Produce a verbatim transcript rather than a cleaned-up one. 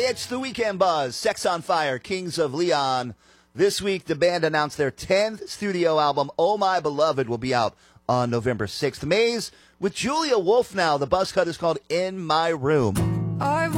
It's the Weekend Buzz. Sex on Fire, Kings of Leon. This week, the band announced their tenth studio album, Oh My Beloved, will be out on November sixth. Maze with Julia Wolf now. The buzz cut is called In My Room. I